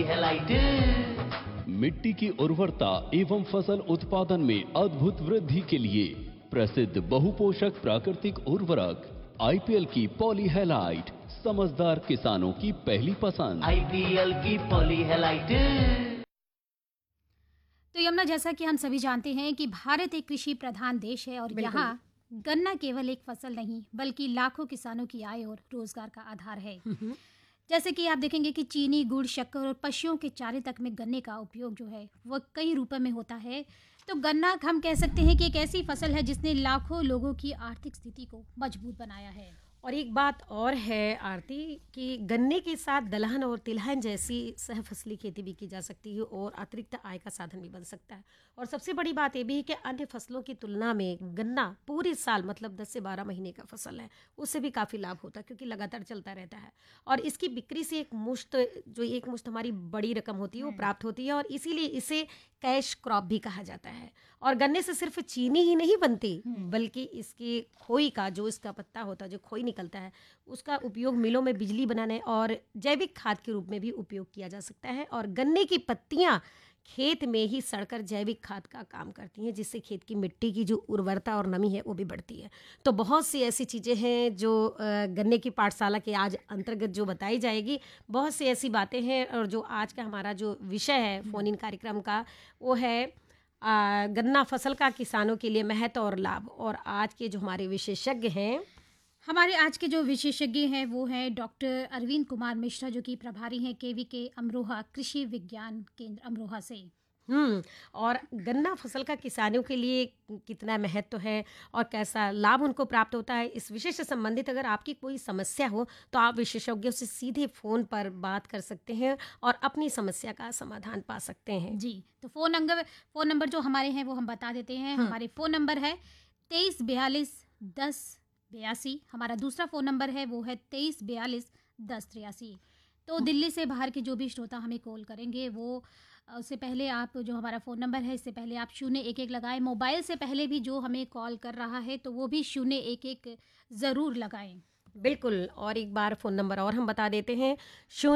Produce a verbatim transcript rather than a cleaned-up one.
पॉलीहेलाइट। मिट्टी की उर्वरता एवं फसल उत्पादन में अद्भुत वृद्धि के लिए प्रसिद्ध बहुपोषक प्राकृतिक उर्वरक आईपीएल की पॉलीहेलाइट समझदार किसानों की पहली पसंद। आईपीएल की पॉलीहेलाइट। तो यमुना, जैसा कि हम सभी जानते हैं कि भारत एक कृषि प्रधान देश है और यहाँ गन्ना केवल एक फसल नहीं बल्कि लाखों किसानों की आय और रोजगार का आधार है। जैसे कि आप देखेंगे कि चीनी, गुड़, शक्कर और पशुओं के चारे तक में गन्ने का उपयोग जो है वह कई रूपों में होता है। तो गन्ना हम कह सकते हैं कि एक ऐसी फसल है जिसने लाखों लोगों की आर्थिक स्थिति को मजबूत बनाया है। और एक बात और है आरती कि गन्ने के साथ दलहन और तिलहन जैसी सहफसली खेती भी की जा सकती है और अतिरिक्त आय का साधन भी बन सकता है। और सबसे बड़ी बात यह भी है कि अन्य फसलों की तुलना में गन्ना पूरे साल मतलब दस से बारह महीने का फसल है, उससे भी काफ़ी लाभ होता है क्योंकि लगातार चलता रहता है। और इसकी बिक्री से एक मुश्त जो एक मुश्त हमारी बड़ी रकम होती है वो प्राप्त होती है और इसीलिए इसे कैश क्रॉप भी कहा जाता है। और गन्ने से सिर्फ चीनी ही नहीं बनती बल्कि इसकी खोई का जो इसका पत्ता होता है, जो खोई निकलता है, उसका उपयोग मिलों में बिजली बनाने और जैविक खाद के रूप में भी उपयोग किया जा सकता है। और गन्ने की पत्तियां खेत में ही सड़कर जैविक खाद का काम करती हैं जिससे खेत की मिट्टी की जो उर्वरता और नमी है वो भी बढ़ती है। तो बहुत सी ऐसी चीज़ें हैं जो गन्ने की पाठशाला के आज अंतर्गत जो बताई जाएगी, बहुत सी ऐसी बातें हैं। और जो आज का हमारा जो विषय है फोन इन कार्यक्रम का वो है आ, गन्ना फसल का किसानों के लिए महत्व और लाभ। और आज के जो हमारे विशेषज्ञ हैं, हमारे आज के जो विशेषज्ञ हैं वो हैं डॉक्टर अरविंद कुमार मिश्रा, जो कि प्रभारी हैं केवी के अमरोहा कृषि विज्ञान केंद्र अमरोहा से। हम्म और गन्ना फसल का किसानों के लिए कितना महत्व है और कैसा लाभ उनको प्राप्त होता है, इस विषय से संबंधित अगर आपकी कोई समस्या हो तो आप विशेषज्ञों से सीधे फ़ोन पर बात कर सकते हैं और अपनी समस्या का समाधान पा सकते हैं। जी, तो फ़ोन नंबर फ़ोन नंबर जो हमारे हैं वो हम बता देते हैं। हमारे फ़ोन नंबर है तेईस बयालीस दस बयासी। हमारा दूसरा फ़ोन नंबर है वो है तेईस बयालीस दस तिरासी। तो दिल्ली से बाहर के जो भी श्रोता हमें कॉल करेंगे वो उससे पहले आप जो हमारा फ़ोन नंबर है इससे पहले आप शून्य एक एक लगाएं। मोबाइल से पहले भी जो हमें कॉल कर रहा है तो वो भी शून्य एक एक ज़रूर लगाएं। बिल्कुल। और एक बार फ़ोन नंबर और हम बता देते हैं, शून्य